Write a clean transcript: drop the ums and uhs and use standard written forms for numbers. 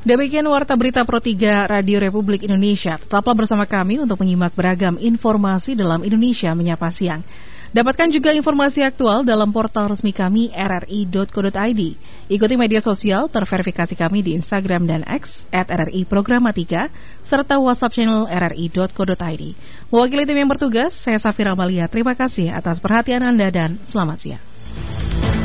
Demikian Warta Berita Pro 3 Radio Republik Indonesia. Tetaplah bersama kami untuk menyimak beragam informasi dalam Indonesia Menyapa Siang. Dapatkan juga informasi aktual dalam portal resmi kami rri.co.id. Ikuti media sosial terverifikasi kami di Instagram dan X @RRI_Programatika serta WhatsApp channel rri.co.id. Mewakili tim yang bertugas, saya Safira Amalia. Terima kasih atas perhatian Anda dan selamat siang.